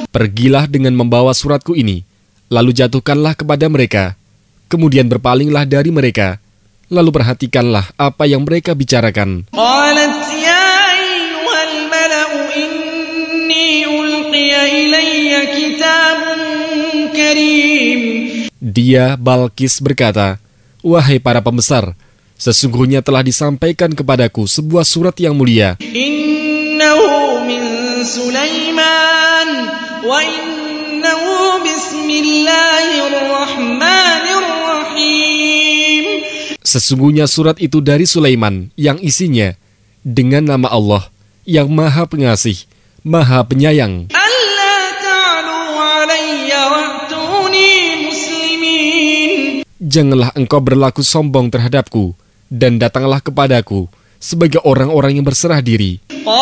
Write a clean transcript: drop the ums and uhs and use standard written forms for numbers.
Pergilah dengan membawa suratku ini, lalu jatuhkanlah kepada mereka. Kemudian berpalinglah dari mereka, lalu perhatikanlah apa yang mereka bicarakan. قالت يا أيها الملأ إني ألقي إلي كتاب كريم. Dia, Balkis, berkata, "Wahai para pembesar, sesungguhnya telah disampaikan kepadaku sebuah surat yang mulia. إنه من سليمان وإنه بسم الله الرحمن الرحيم." Sesungguhnya surat itu dari Sulaiman yang isinya dengan nama Allah yang Maha Pengasih, Maha Penyayang. ألا تعلوا علي وأتوني مسلمين. Janganlah engkau berlaku sombong terhadapku dan datanglah kepadaku sebagai orang-orang yang berserah diri.